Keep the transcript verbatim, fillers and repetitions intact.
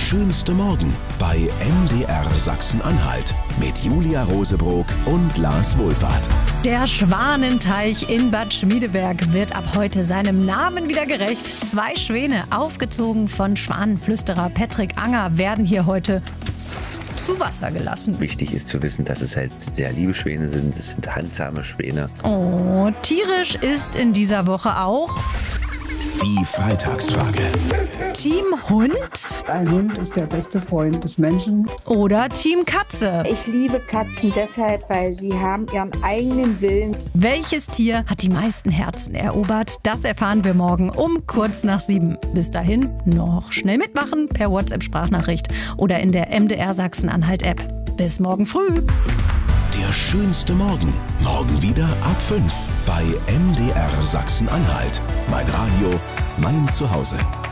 schönste Morgen bei M D R Sachsen-Anhalt mit Julia Rosebrock und Lars Wohlfahrt. Der Schwanenteich in Bad Schmiedeberg wird ab heute seinem Namen wieder gerecht. Zwei Schwäne, aufgezogen von Schwanenflüsterer Patrick Anger, werden hier heute zu Wasser gelassen. Wichtig ist zu wissen, dass es halt sehr liebe Schwäne sind. Es sind handsame Schwäne. Oh, tierisch ist in dieser Woche auch die Freitagsfrage. Team Hund? Ein Hund ist der beste Freund des Menschen. Oder Team Katze? Ich liebe Katzen deshalb, weil sie haben ihren eigenen Willen. Welches Tier hat die meisten Herzen erobert? Das erfahren wir morgen um kurz nach sieben. Bis dahin noch schnell mitmachen per WhatsApp-Sprachnachricht oder in der M D R Sachsen-Anhalt-App. Bis morgen früh. Der schönste Morgen. Morgen wieder ab fünf bei M D R Sachsen-Anhalt. Mein Radio, mein Zuhause.